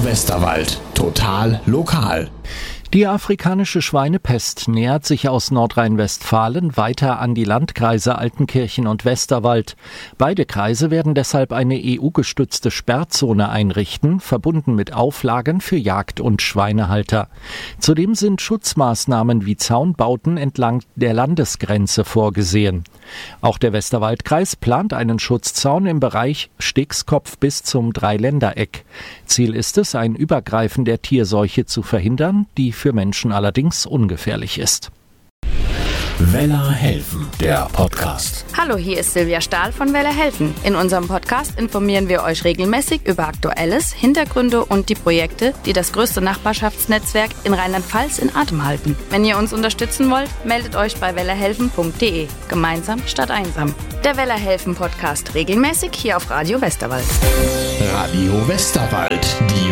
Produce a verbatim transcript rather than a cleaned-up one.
Westerwald. Total lokal. Die afrikanische Schweinepest nähert sich aus Nordrhein-Westfalen weiter an die Landkreise Altenkirchen und Westerwald. Beide Kreise werden deshalb eine E U-gestützte Sperrzone einrichten, verbunden mit Auflagen für Jagd- und Schweinehalter. Zudem sind Schutzmaßnahmen wie Zaunbauten entlang der Landesgrenze vorgesehen. Auch der Westerwaldkreis plant einen Schutzzaun im Bereich Stegskopf bis zum Dreiländereck. Ziel ist es, ein Übergreifen der Tierseuche zu verhindern, die für Menschen allerdings ungefährlich ist. Wella helfen, der Podcast. Hallo, hier ist Silvia Stahl von Wella helfen. In unserem Podcast informieren wir euch regelmäßig über Aktuelles, Hintergründe und die Projekte, die das größte Nachbarschaftsnetzwerk in Rheinland-Pfalz in Atem halten. Wenn ihr uns unterstützen wollt, meldet euch bei wella helfen punkt de. Gemeinsam statt einsam. Der Wella helfen Podcast regelmäßig hier auf Radio Westerwald. Radio Westerwald, die